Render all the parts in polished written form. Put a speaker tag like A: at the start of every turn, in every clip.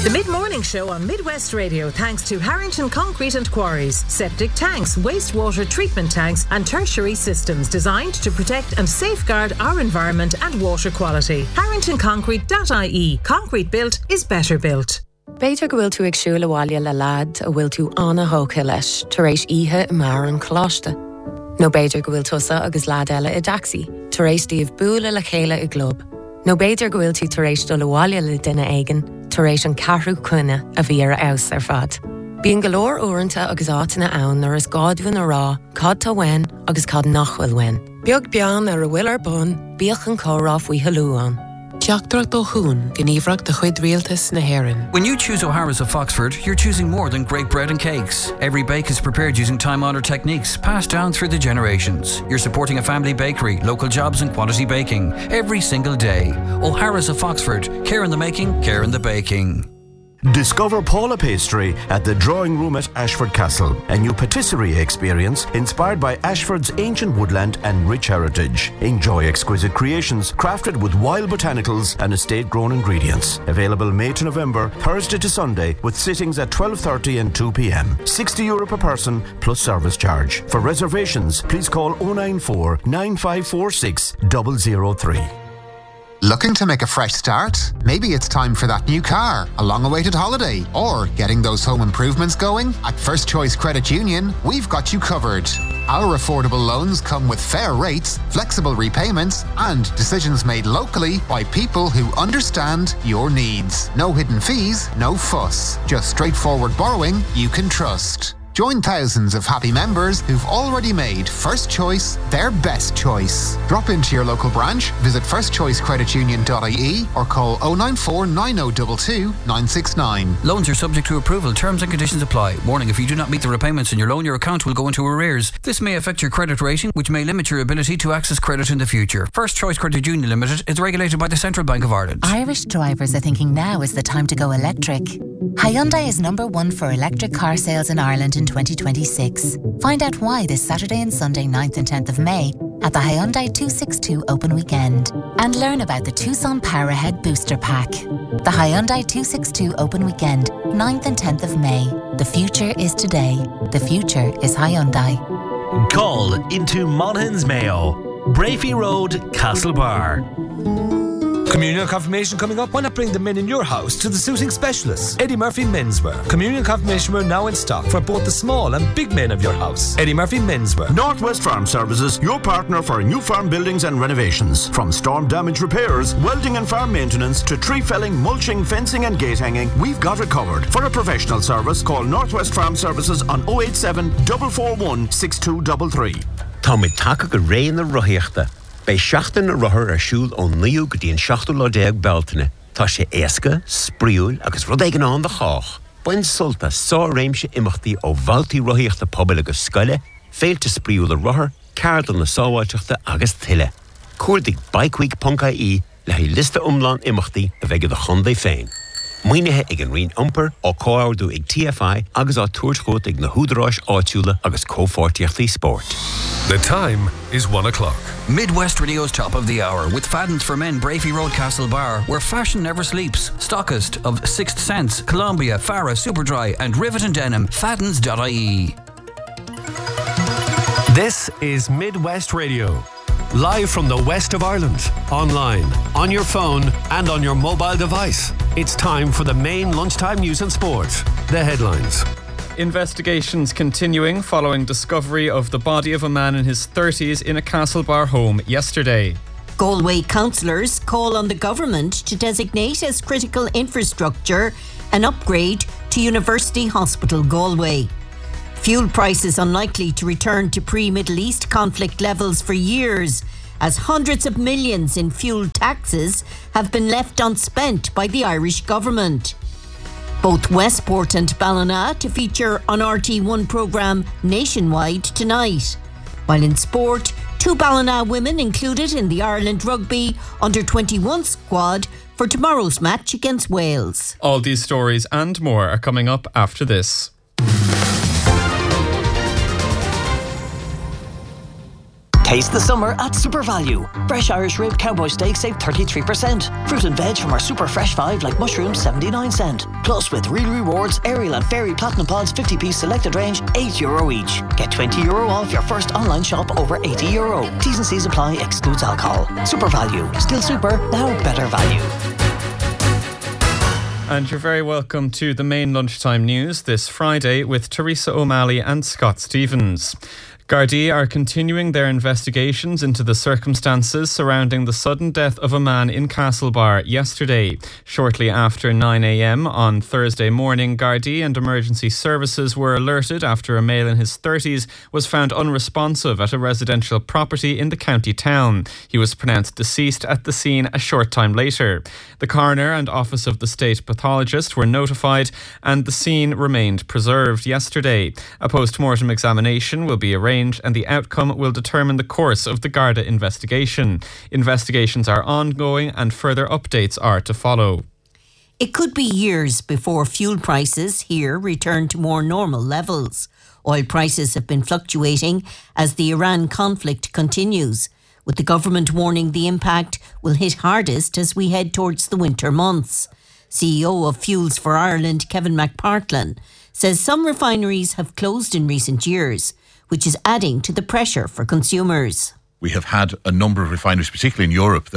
A: The Mid-Morning Show on Midwest Radio, thanks to Harrington Concrete and Quarries, septic tanks, wastewater treatment tanks and tertiary systems designed to protect and safeguard our environment and water quality. HarringtonConcrete.ie. Concrete built is better built.
B: Beidir go bhfuil tú ag siúil abhaile le lad a bhfuil tú anna hóca leis tar éis ihe I mar an choláiste. No beidir go bhfuil tusa agus lad eile I daxi tar éis díobh búla le chéile I glob. No beidir go bhfuil tú tar éis dul abhaile le duine éigen tar éis an carthú cuine a bhí ar aus ar fad. Bíon golóir uaireanta agus átainna ann nar is gáidbhinn a rá, cad tá wein agus cad nachhfuil wein. Beag bean ar a bhfuil ar bun, bíoch an córáf faoi halúán.
C: Ceachtarach do hún gníomhreacht de chuid rialtas na hÉireann.
D: When you choose O'Hara's of Foxford, you're choosing more than great bread and cakes. Every bake is prepared using time-honoured techniques passed down through the generations. You're supporting a family bakery, local jobs and quality baking every single day. O'Hara's of Foxford. Care in the making, care in the baking.
E: Discover Paula Pastry at the Drawing Room at Ashford Castle, a new patisserie experience inspired by Ashford's ancient woodland and rich heritage. Enjoy exquisite creations crafted with wild botanicals and estate-grown ingredients. Available May to November, Thursday to Sunday, with sittings at 12:30 and 2 p.m. €60 per person plus service charge. For reservations, please call 094 9546 003.
F: Looking to make a fresh start? Maybe it's time for that new car, a long-awaited holiday, or getting those home improvements going? At First Choice Credit Union, we've got you covered. Our affordable loans come with fair rates, flexible repayments, and decisions made locally by people who understand your needs. No hidden fees, no fuss. Just straightforward borrowing you can trust. Join thousands of happy members who've already made First Choice their best choice. Drop into your local branch, visit firstchoicecreditunion.ie or call 094 9022 969.
D: Loans are subject to approval. Terms and conditions apply. Warning, if you do not meet the repayments in your loan, your account will go into arrears. This may affect your credit rating, which may limit your ability to access credit in the future. First Choice Credit Union Limited is regulated by the Central Bank of Ireland.
G: Irish drivers are thinking now is the time to go electric. Hyundai is #1 for electric car sales in Ireland in 2026. Find out why this Saturday and Sunday 9th and 10th of May at the Hyundai 262 Open Weekend. And learn about the Tucson Power Ahead Booster Pack. The Hyundai 262 Open Weekend, 9th and 10th of May. The future is today. The future is Hyundai.
H: Call into Monaghan's Mayo, Brafey Road, Castlebar.
I: Communion confirmation coming up. Why not bring the men in your house to the suiting specialists? Eddie Murphy Menswear. Communion confirmation wear now in stock for both the small and big men of your house. Eddie Murphy Menswear.
E: Northwest Farm Services, your partner for new farm buildings and renovations. From storm damage repairs, welding and farm maintenance to tree felling, mulching, fencing and gate hanging, we've got it covered. For a professional service, call Northwest Farm Services on 087 441 6233.
J: Tá taka go ré na roiíochta. Bei seachtain na rothar ar siúl ó níú go dtíon 16 beltaine. Tá sé éasca, spríúil agus rud éigean an de chách. Bain sulta sá réimse imachtaí ó bhaltaí roiíochta pobal agus scoile, féilte spríúil a rothar, ceardan na sábháilteachta agus tuile. Cuairdigh bikeweek.ie le hí lista umlán imachtaí a bheith go chundé féin. Muoinethe ag an rion iompar ó cóáardú ag TFI agus á tuairt ag na húdaráis áitiúla agus cófortíochtaí sport.
K: The time is 1 o'clock.
D: Midwest Radio's top of the hour with Fadden's for Men, Brafey Road, Castlebar, where fashion never sleeps. Stockist of Sixth Sense, Columbia, Farah, Superdry and Rivet and Denim. Faddens.ie.
K: This is Midwest Radio. Live from the west of Ireland, online, on your phone and on your mobile device. It's time for the main lunchtime news and sport. The headlines.
L: Investigations continuing following discovery of the body of a man in his 30s in a Castlebar home yesterday.
M: Galway councillors call on the government to designate as critical infrastructure an upgrade to University Hospital Galway. Fuel prices unlikely to return to pre-Middle East conflict levels for years, as hundreds of millions in fuel taxes have been left unspent by the Irish government. Both Westport and Ballina to feature on RT1 programme nationwide tonight. While in sport, 2 Ballina women included in the Ireland Rugby Under-21 squad for tomorrow's match against Wales.
L: All these stories and more are coming up after this.
N: Taste the summer at Super Value. Fresh Irish rib cowboy steak save 33%. Fruit and veg from our Super Fresh 5 like mushrooms 79 cent. Plus with Real Rewards, Ariel and Fairy Platinum Pods 50-piece selected range €8 each. Get €20 off your first online shop over €80. T's and C's apply, excludes alcohol. Super Value. Still super, now better value.
L: And you're very welcome to the main lunchtime news this Friday with Teresa O'Malley and Scott Stevens. Gardaí are continuing their investigations into the circumstances surrounding the sudden death of a man in Castlebar yesterday. Shortly after 9 a.m. on Thursday morning, Gardaí and emergency services were alerted after a male in his 30s was found unresponsive at a residential property in the county town. He was pronounced deceased at the scene a short time later. The coroner and Office of the State Pathologist were notified and the scene remained preserved yesterday. A post-mortem examination will be arranged and the outcome will determine the course of the Garda investigation. Investigations are ongoing and further updates are to follow.
M: It could be years before fuel prices here return to more normal levels. Oil prices have been fluctuating as the Iran conflict continues, with the government warning the impact will hit hardest as we head towards the winter months. CEO of Fuels for Ireland, Kevin McPartlan, says some refineries have closed in recent years, which is adding to the pressure for consumers.
O: We have had a number of refineries, particularly in Europe.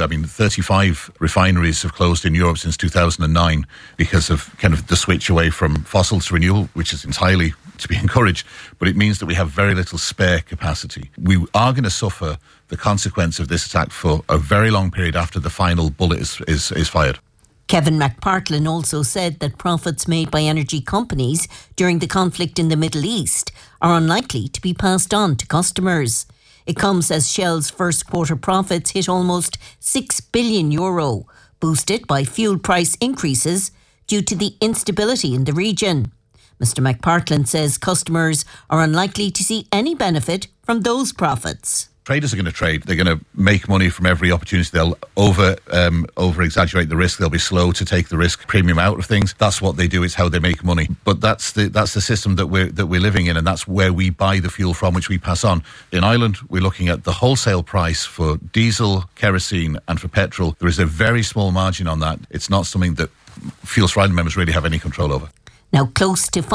O: 35 refineries have closed in Europe since 2009 because of kind of the switch away from fossils to renewable, which is entirely to be encouraged. But it means that we have very little spare capacity. We are going to suffer the consequence of this attack for a very long period after the final bullet is fired.
M: Kevin McPartlan also said that profits made by energy companies during the conflict in the Middle East are unlikely to be passed on to customers. It comes as Shell's first quarter profits hit almost €6 billion, boosted by fuel price increases due to the instability in the region. Mr. McPartlan says customers are unlikely to see any benefit from those profits.
O: Traders are going to trade. They're going to make money from every opportunity. They'll over-exaggerate the risk. They'll be slow to take the risk premium out of things. That's what they do. It's how they make money. But that's the system that we're living in, and that's where we buy the fuel from, which we pass on. In Ireland, we're looking at the wholesale price for diesel, kerosene, and for petrol. There is a very small margin on that. It's not something that Fuels for Ireland members really have any control over.
M: Now, close to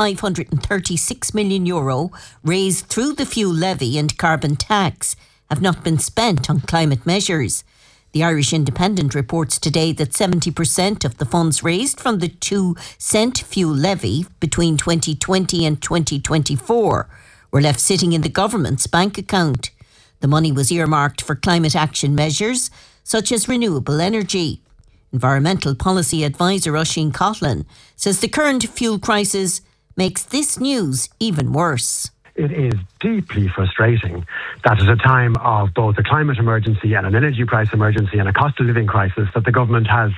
M: €536 million raised through the fuel levy and carbon tax have not been spent on climate measures. The Irish Independent reports today that 70% of the funds raised from the 2-cent fuel levy between 2020 and 2024 were left sitting in the government's bank account. The money was earmarked for climate action measures such as renewable energy. Environmental Policy Advisor Oisin Coughlan says the current fuel crisis makes this news even worse.
P: It is deeply frustrating that at a time of both a climate emergency and an energy price emergency and a cost of living crisis that the government has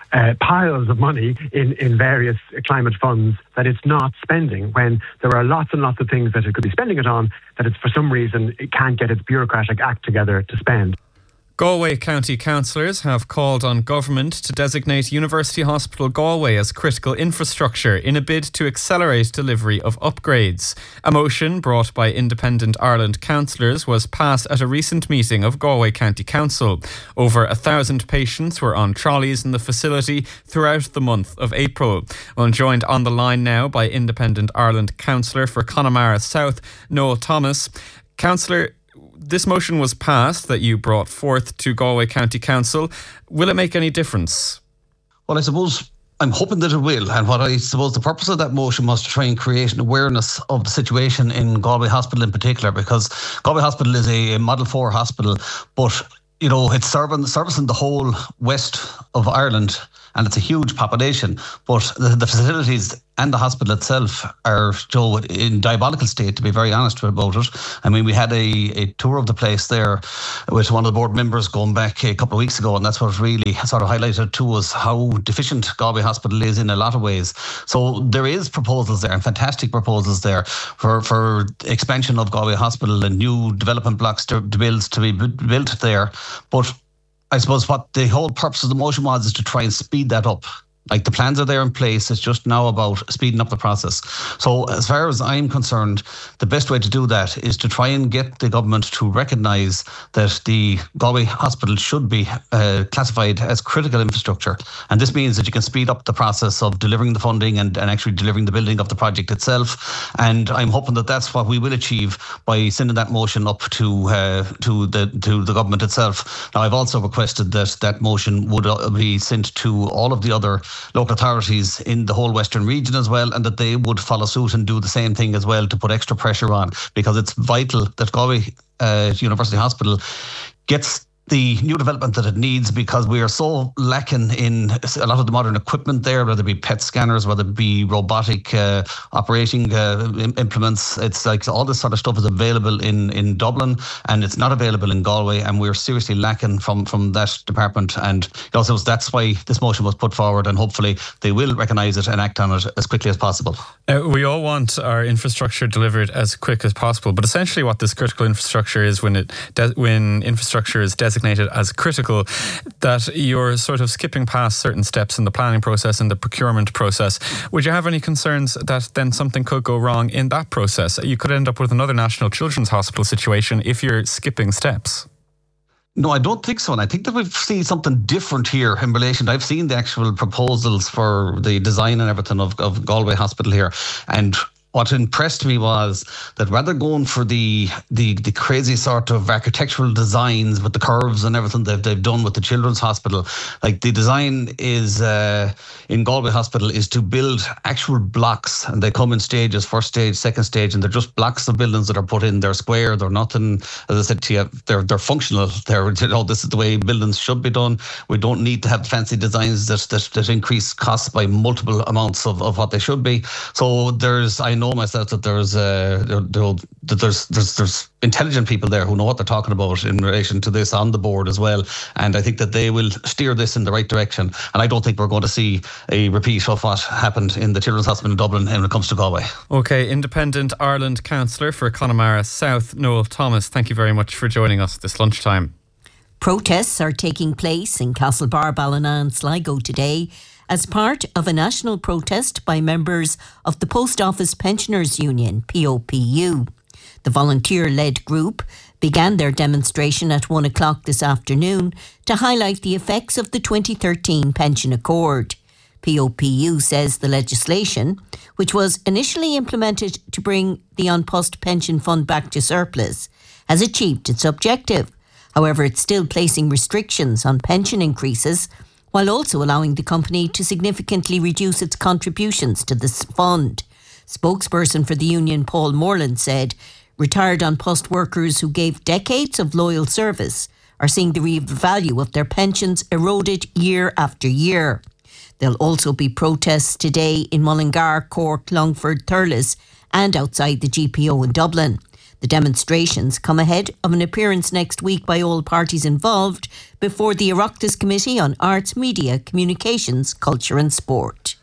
P: piles of money in various climate funds that it's not spending, when there are lots and lots of things that it could be spending it on that it's for some reason it can't get its bureaucratic act together to spend.
L: Galway County councillors have called on government to designate University Hospital Galway as critical infrastructure in a bid to accelerate delivery of upgrades. A motion brought by Independent Ireland councillors was passed at a recent meeting of Galway County Council. Over 1,000 patients were on trolleys in the facility throughout the month of April. I'm joined on the line now by Independent Ireland councillor for Connemara South, Noel Thomas. Councillor, this motion was passed that you brought forth to Galway County Council. Will it make any difference?
Q: Well, I suppose I'm hoping that it will. And what I suppose the purpose of that motion was to try and create an awareness of the situation in Galway Hospital in particular, because Galway Hospital is a Model 4 hospital, but you know, it's servicing the whole west of Ireland, and it's a huge population. But the facilities and the hospital itself are, Joe, in diabolical state, to be very honest about it. I mean, we had a tour of the place there with one of the board members going back a couple of weeks ago, and that's what really sort of highlighted to us how deficient Galway Hospital is in a lot of ways. So there is proposals there, and fantastic proposals there for expansion of Galway Hospital and new development blocks to be built there. But I suppose what the whole purpose of the motion was is to try and speed that up. Like, the plans are there in place. It's just now about speeding up the process. So as far as I'm concerned, the best way to do that is to try and get the government to recognise that the Galway Hospital should be classified as critical infrastructure. And this means that you can speed up the process of delivering the funding and actually delivering the building of the project itself. And I'm hoping that that's what we will achieve by sending that motion up to the government itself. Now, I've also requested that that motion would be sent to all of the other local authorities in the whole Western region as well, and that they would follow suit and do the same thing as well to put extra pressure on, because it's vital that Galway University Hospital gets the new development that it needs, because we are so lacking in a lot of the modern equipment there, whether it be PET scanners, whether it be robotic operating implements. It's like all this sort of stuff is available in Dublin, and it's not available in Galway, and we're seriously lacking from that department. And so that's why this motion was put forward, and hopefully they will recognise it and act on it as quickly as possible.
L: We all want our infrastructure delivered as quick as possible, but essentially what this critical infrastructure is, when infrastructure is designated as critical, that you're sort of skipping past certain steps in the planning process and the procurement process. Would you have any concerns that then something could go wrong in that process? You could end up with another National Children's Hospital situation if you're skipping steps.
Q: No, I don't think so. And I think that we've seen something different here in relation. I've seen the actual proposals for the design and everything of Galway Hospital here. And what impressed me was that rather going for the crazy sort of architectural designs with the curves and everything that they've done with the Children's Hospital, like the design is in Galway Hospital is to build actual blocks, and they come in stages, first stage, second stage, and they're just blocks of buildings that are put in. They're square, they're nothing, as I said to you, they're functional. This is the way buildings should be done. We don't need to have fancy designs that increase costs by multiple amounts of what they should be. So I know myself that there's intelligent people there who know what they're talking about in relation to this on the board as well, and I think that they will steer this in the right direction. And I don't think we're going to see a repeat of what happened in the Children's Hospital in Dublin when it comes to Galway.
L: Okay, Independent Ireland Councillor for Connemara South, Noel Thomas, thank you very much for joining us this lunchtime.
M: Protests are taking place in Castlebar, Ballina and Sligo today as part of a national protest by members of the Post Office Pensioners Union, POPU. The volunteer-led group began their demonstration at 1 o'clock this afternoon to highlight the effects of the 2013 Pension Accord. POPU says the legislation, which was initially implemented to bring the An Post pension fund back to surplus, has achieved its objective. However, it's still placing restrictions on pension increases, while also allowing the company to significantly reduce its contributions to this fund. Spokesperson for the union, Paul Moreland, said retired An Post workers who gave decades of loyal service are seeing the real value of their pensions eroded year after year. There'll also be protests today in Mullingar, Cork, Longford, Thurles and outside the GPO in Dublin. The demonstrations come ahead of an appearance next week by all parties involved before the Oireachtas Committee on Arts, Media, Communications, Culture and Sport.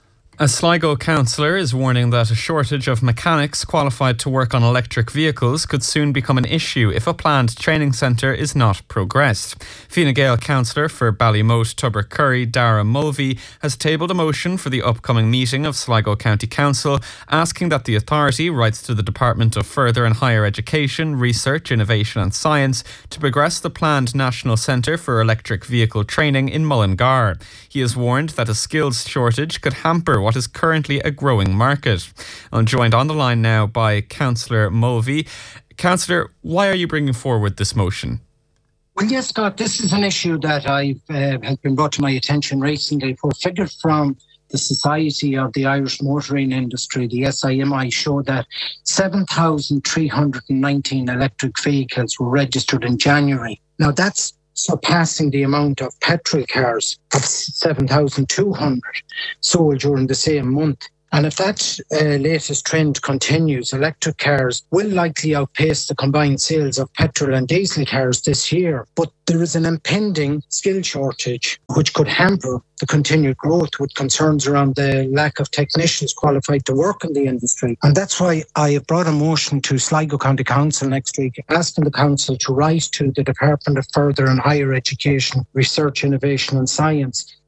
L: A Sligo councillor is warning that a shortage of mechanics qualified to work on electric vehicles could soon become an issue if a planned training centre is not progressed. Fine Gael councillor for Ballymote, Tubbercurry, Dara Mulvey, has tabled a motion for the upcoming meeting of Sligo County Council, asking that the authority writes to the Department of Further and Higher Education, Research, Innovation and Science to progress the planned National Centre for Electric Vehicle Training in Mullingar. He has warned that a skills shortage could hamper what is currently a growing market. I'm joined on the line now by Councillor Mulvey. Councillor, why are you bringing forward this motion?
R: Well, yes, Scott, this is an issue that has been brought to my attention recently. For figures from the Society of the Irish Motoring Industry, the SIMI, show that 7,319 electric vehicles were registered in January. Now, that's surpassing the amount of petrol cars of 7,200 sold during the same month. And if that latest trend continues, electric cars will likely outpace the combined sales of petrol and diesel cars this year. But there is an impending skill shortage which could hamper the continued growth, with concerns around the lack of technicians qualified to work in the industry. And that's why I have brought a motion to Sligo County Council next week, asking the Council to write to the Department of Further and Higher Education, Research, Innovation and Science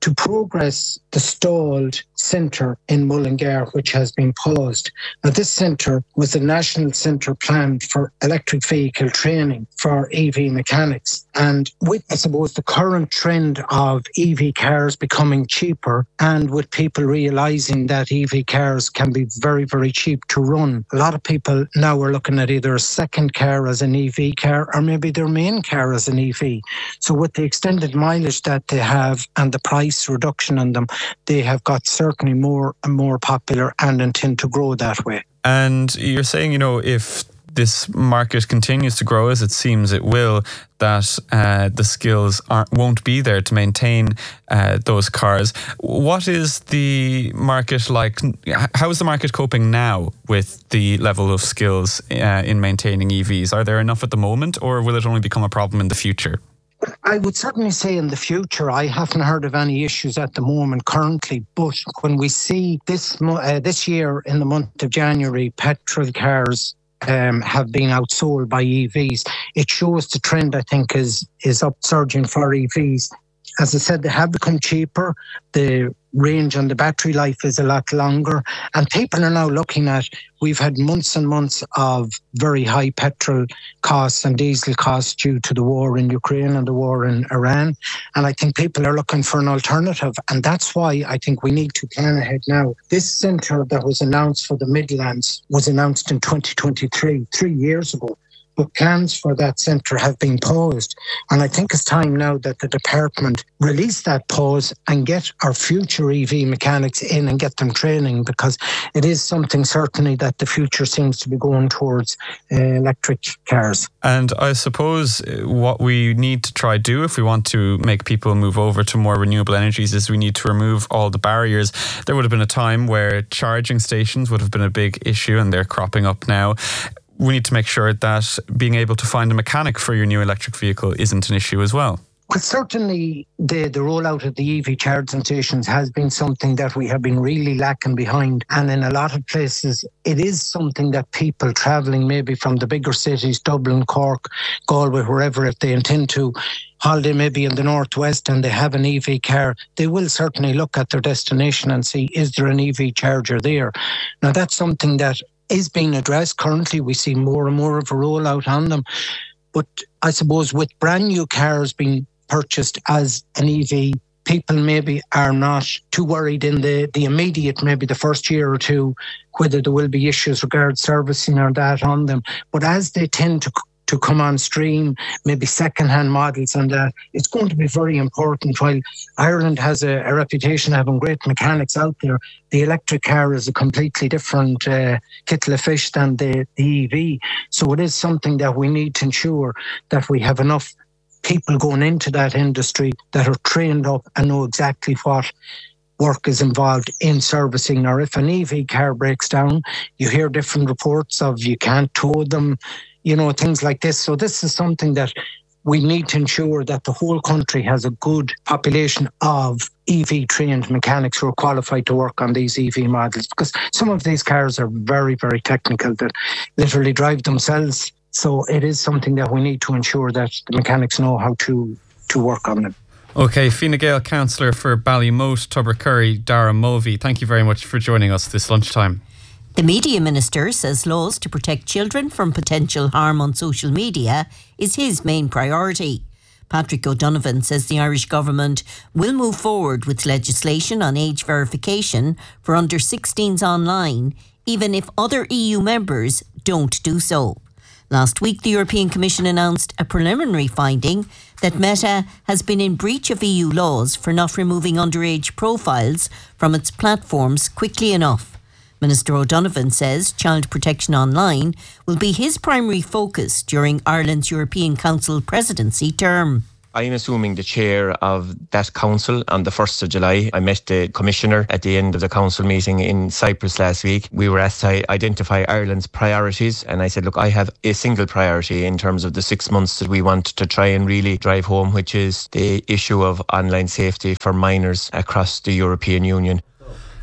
R: to progress the stalled centre in Mullingar, which has been paused. Now, this centre was a national centre planned for electric vehicle training for EV mechanics. And with, I suppose, the current trend of EV cars becoming cheaper, and with people realising that EV cars can be very, very cheap to run, a lot of people now are looking at either a second car as an EV car or maybe their main car as an EV. So with the extended mileage that they have and the price reduction on them, they have got certainly more and more popular and intend to grow that way.
L: And you're saying, if this market continues to grow, as it seems it will, that the skills won't be there to maintain those cars. What is the market like? How is the market coping now with the level of skills in maintaining EVs? Are there enough at the moment, or will it only become a problem in the future?
R: I would certainly say in the future, I haven't heard of any issues at the moment currently, but when we see this year in the month of January, petrol cars have been outsold by EVs, it shows the trend, I think, is upsurging for EVs. As I said, they have become cheaper. The range on the battery life is a lot longer. And people are now looking at, we've had months and months of very high petrol costs and diesel costs due to the war in Ukraine and the war in Iran. And I think people are looking for an alternative. And that's why I think we need to plan ahead now. This centre that was announced for the Midlands was announced in 2023, 3 years ago. But plans for that centre have been paused. And I think it's time now that the department release that pause and get our future EV mechanics in and get them training, because it is something certainly that the future seems to be going towards electric cars.
L: And I suppose what we need to try do if we want to make people move over to more renewable energies is we need to remove all the barriers. There would have been a time where charging stations would have been a big issue, and they're cropping up now. We need to make sure that being able to find a mechanic for your new electric vehicle isn't an issue as well.
R: Well, certainly the rollout of the EV charging stations has been something that we have been really lacking behind. And in a lot of places, it is something that people travelling maybe from the bigger cities, Dublin, Cork, Galway, wherever, if they intend to holiday maybe in the northwest and they have an EV car, they will certainly look at their destination and see, is there an EV charger there? Now, that's something that is being addressed. Currently, we see more and more of a rollout on them. But I suppose with brand new cars being purchased as an EV, people maybe are not too worried in the immediate, maybe the first year or two, whether there will be issues regarding servicing or that on them. But as they tend to come on stream, maybe second-hand models and that, it's going to be very important. While Ireland has a reputation of having great mechanics out there, the electric car is a completely different kettle of fish than the EV. So it is something that we need to ensure that we have enough people going into that industry that are trained up and know exactly what work is involved in servicing. Or if an EV car breaks down, you hear different reports of you can't tow them, things like this. So this is something that we need to ensure that the whole country has a good population of EV trained mechanics who are qualified to work on these EV models, because some of these cars are very, very technical that literally drive themselves. So it is something that we need to ensure that the mechanics know how to work on them.
L: Okay, Fine Gael Councillor for Ballymote, Tubbercurry, Dara Mulvey, thank you very much for joining us this lunchtime.
M: The Media Minister says laws to protect children from potential harm on social media is his main priority. Patrick O'Donovan says the Irish Government will move forward with legislation on age verification for under-16s online, even if other EU members don't do so. Last week, the European Commission announced a preliminary finding that Meta has been in breach of EU laws for not removing underage profiles from its platforms quickly enough. Minister O'Donovan says child protection online will be his primary focus during Ireland's European Council presidency term.
S: I am assuming the chair of that council on the 1st of July. I met the commissioner at the end of the council meeting in Cyprus last week. We were asked to identify Ireland's priorities, and I said, look, I have a single priority in terms of the 6 months that we want to try and really drive home, which is the issue of online safety for minors across the European Union.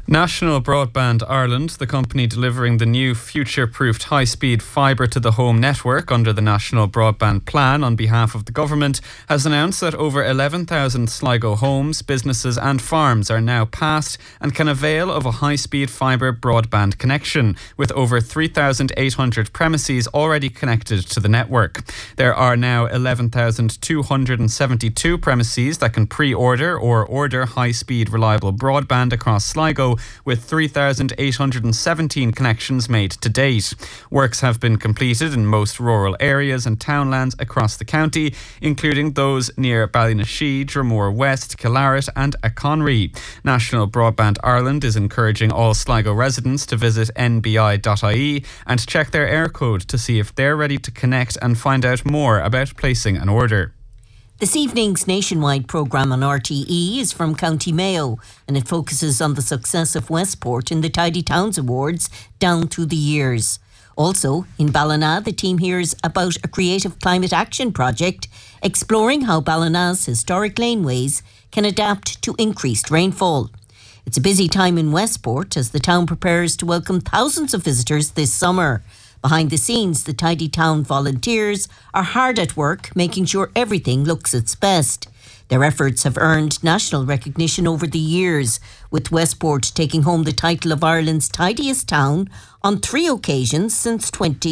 L: National Broadband Ireland, the company delivering the new future-proofed high-speed fibre-to-the-home network under the National Broadband Plan on behalf of the government, has announced that over 11,000 Sligo homes, businesses and farms are now passed and can avail of a high-speed fibre broadband connection, with over 3,800 premises already connected to the network. There are now 11,272 premises that can pre-order or order high-speed reliable broadband across Sligo, with 3,817 connections made to date. Works have been completed in most rural areas and townlands across the county, including those near Ballynashee, Dromore West, Killaret and Aconry. National Broadband Ireland is encouraging all Sligo residents to visit nbi.ie and check their air code to see if they're ready to connect and find out more about placing an order.
M: This evening's nationwide programme on RTE is from County Mayo, and it focuses on the success of Westport in the Tidy Towns Awards down through the years. Also, in Ballina, the team hears about a creative climate action project exploring how Ballina's historic laneways can adapt to increased rainfall. It's a busy time in Westport as the town prepares to welcome thousands of visitors this summer. Behind the scenes, the Tidy Town volunteers are hard at work making sure everything looks its best. Their efforts have earned national recognition over the years, with Westport taking home the title of Ireland's tidiest town on 3 occasions since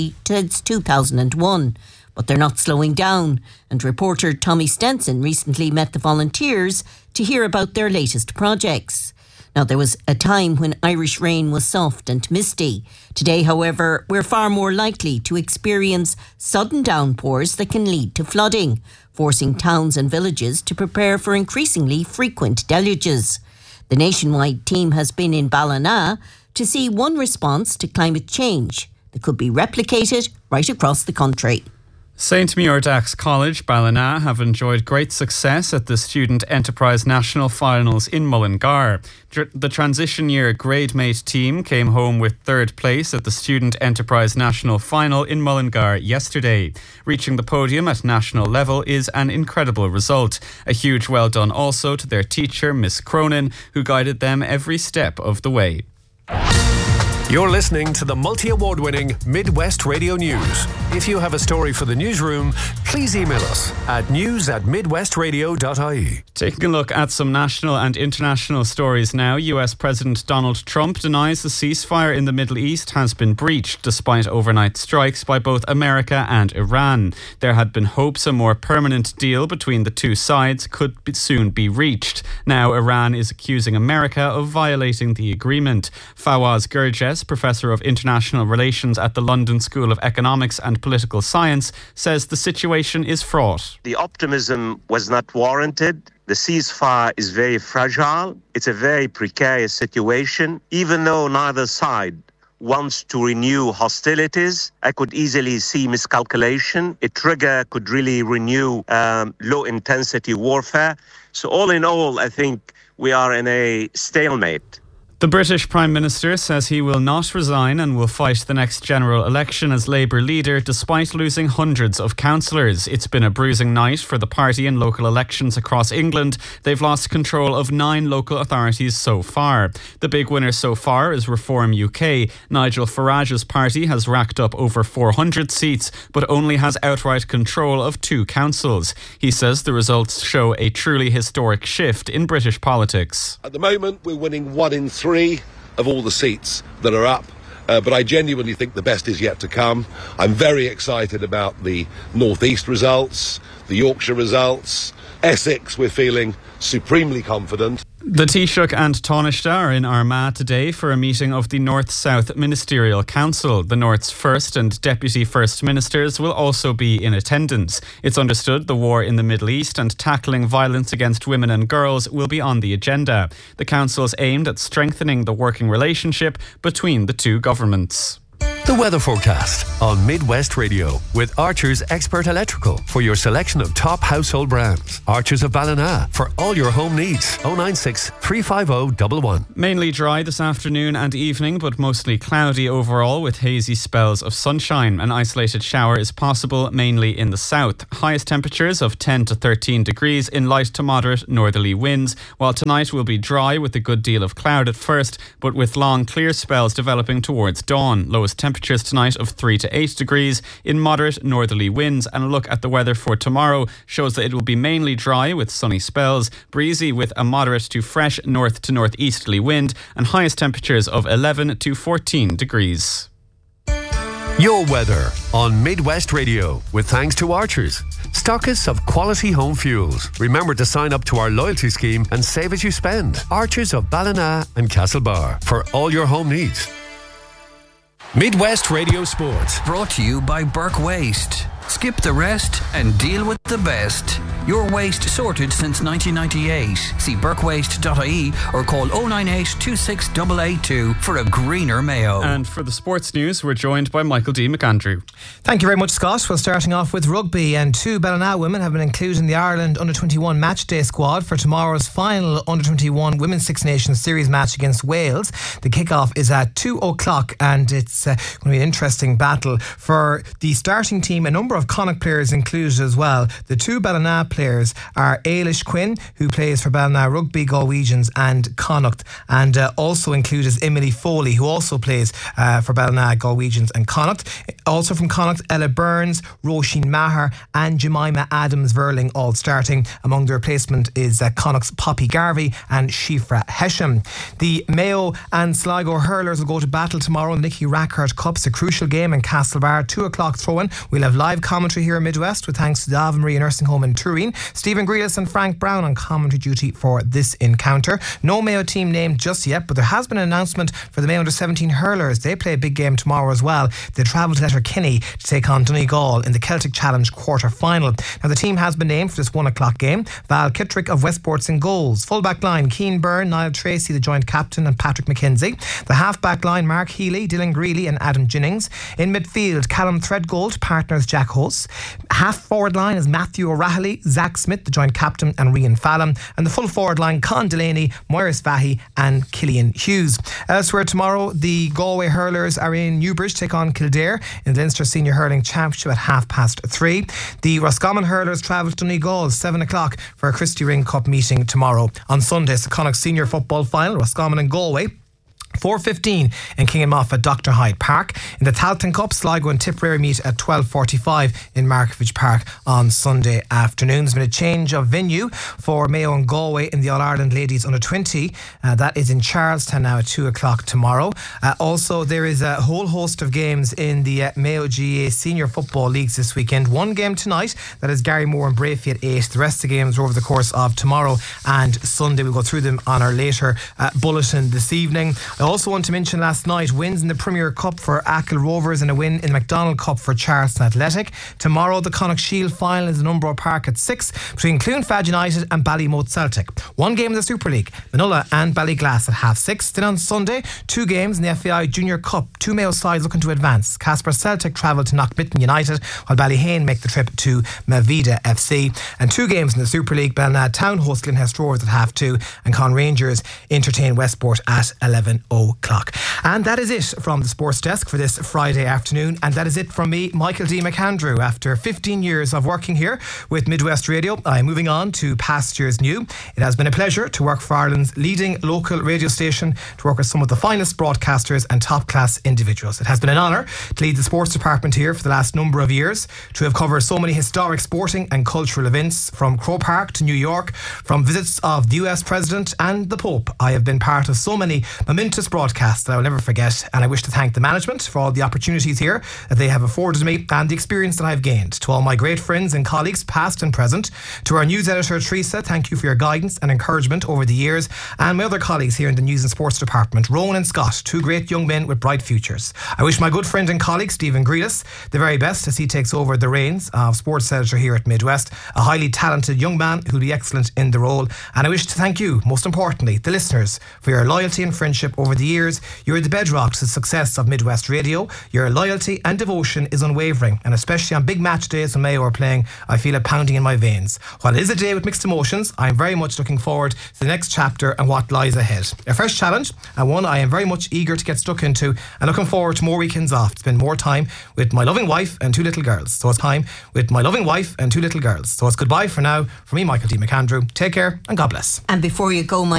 M: 2001. But they're not slowing down, and reporter Tommy Stenson recently met the volunteers to hear about their latest projects. Now, there was a time when Irish rain was soft and misty. Today, however, we're far more likely to experience sudden downpours that can lead to flooding, forcing towns and villages to prepare for increasingly frequent deluges. The nationwide team has been in Ballina to see one response to climate change that could be replicated right across the country.
L: St Muir-Dax College, Ballina, have enjoyed great success at the Student Enterprise National Finals in Mullingar. The transition year grade mate team came home with 3rd place at the Student Enterprise National Final in Mullingar yesterday. Reaching the podium at national level is an incredible result. A huge well done also to their teacher, Miss Cronin, who guided them every step of the way.
K: You're listening to the multi-award-winning Midwest Radio News. If you have a story for the newsroom, please email us at news@midwestradio.ie.
L: Taking a look at some national and international stories now. US President Donald Trump denies the ceasefire in the Middle East has been breached despite overnight strikes by both America and Iran. There had been hopes a more permanent deal between the two sides could soon be reached. Now Iran is accusing America of violating the agreement. Fawaz Gurges, Professor of International Relations at the London School of Economics and Political Science, says the situation is fraught.
T: The optimism was not warranted. The ceasefire is very fragile. It's a very precarious situation. Even though neither side wants to renew hostilities, I could easily see miscalculation. A trigger could really renew low-intensity warfare. So all in all, I think we are in a stalemate.
L: The British Prime Minister says he will not resign and will fight the next general election as Labour leader despite losing hundreds of councillors. It's been a bruising night for the party in local elections across England. They've lost control of 9 local authorities so far. The big winner so far is Reform UK. Nigel Farage's party has racked up over 400 seats but only has outright control of 2 councils. He says the results show a truly historic shift in British politics.
U: At the moment, we're winning 1 in 3 of all the seats that are up, but I genuinely think the best is yet to come. I'm very excited about the North East results, the Yorkshire results. Essex, we're feeling supremely confident.
L: The Taoiseach and Taoiseach are in Armagh today for a meeting of the North-South Ministerial Council. The North's First and Deputy First Ministers will also be in attendance. It's understood the war in the Middle East and tackling violence against women and girls will be on the agenda. The council is aimed at strengthening the working relationship between the two governments.
K: The weather forecast on Midwest Radio with Archer's Expert Electrical for your selection of top household brands. Archer's of Ballina for all your home needs. 096 350 111.
L: Mainly dry this afternoon and evening, but mostly cloudy overall with hazy spells of sunshine. An isolated shower is possible, mainly in the south. Highest temperatures of 10 to 13 degrees in light to moderate northerly winds, while tonight will be dry with a good deal of cloud at first, but with long clear spells developing towards dawn. Lowest temperatures tonight of 3 to 8 degrees in moderate northerly winds. And a look at the weather for tomorrow shows that it will be mainly dry with sunny spells, breezy with a moderate to fresh north to northeasterly wind, and highest temperatures of 11 to 14 degrees.
K: Your weather on Midwest Radio with thanks to Archers, stockists of quality home fuels. Remember to sign up to our loyalty scheme and save as you spend. Archers of Ballina and Castlebar for all your home needs. Midwest Radio Sports.
D: Brought to you by Burke Waste. Skip the rest and deal with the best. Your waste sorted since 1998. See burkewaste.ie or call 098 26 882 for a greener Mayo.
L: And for the sports news, we're joined by Michael D. McAndrew.
A: Thank you very much, Scott. Well, starting off with rugby, and 2 Ballina women have been included in the Ireland Under-21 matchday squad for tomorrow's final Under-21 Women's Six Nations Series match against Wales. The kickoff is at 2 o'clock and it's going to be an interesting battle. For the starting team, a number of Connacht players included as well. The 2 Ballina players are Ailish Quinn, who plays for Ballina Rugby, Galwegians and Connacht, and also included is Emily Foley, who also plays for Ballina, Galwegians and Connacht. Also from Connacht, Ella Burns, Roisin Maher and Jemima Adams-Verling all starting. Among the replacement is Connacht's Poppy Garvey and Shifra Hesham. The Mayo and Sligo hurlers will go to battle tomorrow in the Nicky Rackard Cup. It's a crucial game in Castlebar, 2 o'clock throw-in. We'll have live commentary here in Midwest with thanks to the Ave Maria Nursing Home in Turin. Stephen Grealis and Frank Brown on commentary duty for this encounter. No Mayo team named just yet, but there has been an announcement for the Mayo Under-17 hurlers. They play a big game tomorrow as well. They travel to Letterkenny to take on Donegal in the Celtic Challenge quarter-final. Now the team has been named for this 1 o'clock game. Val Kittrick of Westports in goals. Full-back line, Keane Byrne, Niall Tracy, the joint captain, and Patrick McKenzie. The half-back line, Mark Healy, Dylan Greeley and Adam Jennings. In midfield, Callum Threadgold, partners Jack Hoss. Half-forward line is Matthew O'Rahilly, Zach Smith, the joint captain, and Rian Fallon. And the full forward line, Con Delaney, Moiris Vahi and Killian Hughes. Elsewhere tomorrow, the Galway hurlers are in Newbridge, take on Kildare in the Leinster Senior Hurling Championship at 3:30. The Roscommon hurlers travel to Donegal 7 o'clock for a Christy Ring Cup meeting tomorrow. On Sunday, it's the Connacht Senior Football Final, Roscommon and Galway. 4:15 in King and Moff at Dr. Hyde Park. In the Tailteann Cup, Sligo and Tipperary meet at 12:45 in Markievicz Park on Sunday afternoon. There's been a change of venue for Mayo and Galway in the All-Ireland Ladies Under-20. That is in Charlestown now at 2 o'clock tomorrow. Also, there is a whole host of games in the Mayo GAA Senior Football Leagues this weekend. One game tonight, that is Garrymore and Brafey at 8. The rest of the games are over the course of tomorrow and Sunday. We'll go through them on our later bulletin this evening. I also want to mention last night wins in the Premier Cup for Achill Rovers and a win in the McDonald Cup for Charleston Athletic. Tomorrow the Connacht Shield final is in Umbro Park at 6 between Cloonfad United and Ballymote Celtic. One game in the Super League, Manola and Ballyglass at 6:30. Then on Sunday, 2 games in the FAI Junior Cup. 2 Mayo sides looking to advance. Casper Celtic travel to Knockmitten United while Ballyhane make the trip to Mavida FC. And 2 games in the Super League, Ballina Town host Glenhest Rovers at 2:30 and Con Rangers entertain Westport at 11 o'clock. And that is it from the sports desk for this Friday afternoon, and that is it from me, Michael D. McAndrew. After 15 years of working here with Midwest Radio, I'm moving on to pastures new. It has been a pleasure to work for Ireland's leading local radio station, to work with some of the finest broadcasters and top class individuals. It has been an honour to lead the sports department here for the last number of years, to have covered so many historic sporting and cultural events from Croke Park to New York, from visits of the US President and the Pope. I have been part of so many momentous broadcasts that I will never forget, and I wish to thank the management for all the opportunities here that they have afforded me and the experience that I've gained. To all my great friends and colleagues, past and present, to our news editor Teresa, thank you for your guidance and encouragement over the years, and my other colleagues here in the News and Sports Department, Rowan and Scott, 2 great young men with bright futures. I wish my good friend and colleague Stephen Grealis the very best as he takes over the reins of sports editor here at Midwest, a highly talented young man who'll be excellent in the role. And I wish to thank you, most importantly, the listeners, for your loyalty and friendship over the years. You're You're the bedrock to the success of Midwest Radio. Your loyalty and devotion is unwavering, and especially on big match days when Mayo are playing, I feel it pounding in my veins. While it is a day with mixed emotions, I am very much looking forward to the next chapter and what lies ahead. A fresh challenge, and one I am very much eager to get stuck into, and looking forward to more weekends off, to spend more time with my loving wife and 2 little girls. So it's goodbye for now from me, Michael D. McAndrew. Take care and God bless.
M: And before you go,